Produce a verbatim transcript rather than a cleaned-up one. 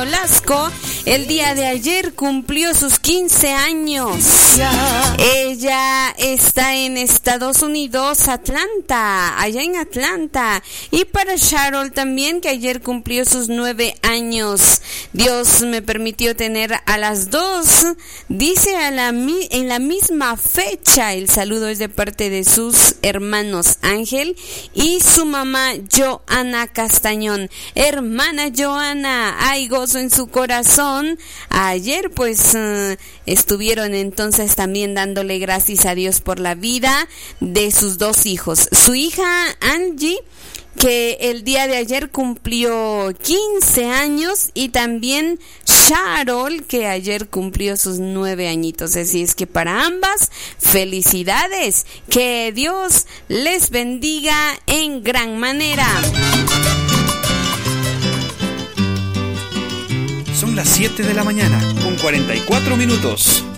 Olasco, el día de ayer cumplió sus quince años. Ella está en Estados Unidos, Atlanta, allá en Atlanta. Y para Sharol también, que ayer cumplió sus nueve años. Dios me permitió tener a las dos, dice a la, en la misma fecha. El saludo es de parte de sus hermanos Ángel y su mamá Joana Castañón. Hermana Joana, hay gozo en su corazón. Ayer pues uh, estuvieron entonces también dándole gracias a Dios por la vida de sus dos hijos. Su hija Angie, que el día de ayer cumplió quince años, y también Sharol, que ayer cumplió sus nueve añitos. Así es que para ambas, felicidades, que Dios les bendiga en gran manera. Son las siete de la mañana, con cuarenta y cuatro minutos.